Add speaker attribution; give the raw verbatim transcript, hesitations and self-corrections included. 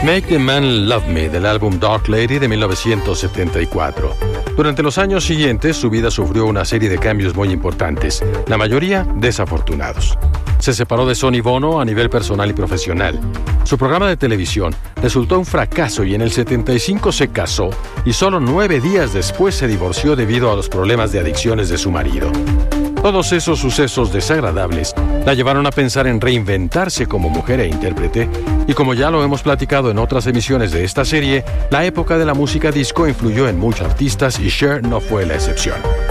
Speaker 1: Make the Man Love Me, del álbum Dark Lady de mil novecientos setenta y cuatro. Durante los años siguientes, su vida sufrió una serie de cambios muy importantes, la mayoría desafortunados. Se separó de Sonny Bono a nivel personal y profesional. Su programa de televisión resultó un fracaso y en el setenta y cinco se casó y solo nueve días después se divorció debido a los problemas de adicciones de su marido. Todos esos sucesos desagradables la llevaron a pensar en reinventarse como mujer e intérprete, y como ya lo hemos platicado en otras emisiones de esta serie, la época de la música disco influyó en muchos artistas y Cher no fue la excepción.